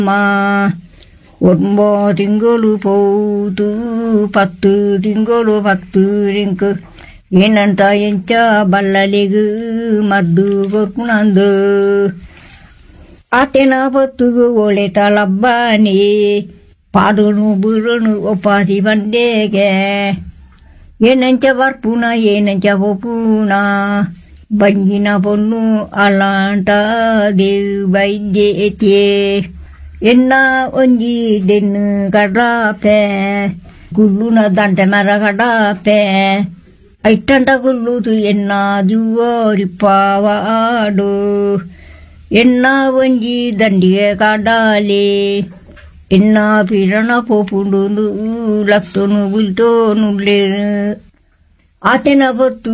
ಒಬ್ಬ ತಿಂಗಳು ಪೌದು 10 ತಿಂಗಳು 10 ರಿಂಕ್ ಏನಂತ ಎಂಚ ಬಲ್ಲಲಿಗು ಮದ್ದು ಕೊರ್ಕುಣಂದು ಆತೆನ ಹೊತ್ತುಗು ಒಳೆ ತಲಬ್ಬಾನಿ ಪಾದನು ಬುರನು ಒಪ್ಪಾಸಿ ಬಂದೇಗೆ ಏನಂಚ ಬರ್ಪುಣ ಏನಂಚ ಹೊಪುಣ ಬಂಜಿನ ಪೊನ್ನು ಅಲಾಂಟ ದೇವ್ ವೈದ್ಯೆ ಎನ್ನ ಒಂಜಿ ದೆನ್ನು ಕಡಾಪೆ ಕುಲ್ಲುನ ದಂಟೆ ಮರ ಕಡಾಪೆ ಐಟ್ಟಂಟ ಕುಲ್ಲುದು ಎನ್ನ ಜುವೋರಿಪ್ಪಾವಾಡು ಎನ್ನ ಒಂಜಿ ದಂಡಿಗೆ ಕಡಾಲಿ ಎನ್ನ ಪಿರಣ ಪೋಪುಂಡು ಲಕ್ತನು ಬುಲ್ತೋನುಲ್ಲೆ ಆತೆನ ಹೊತ್ತು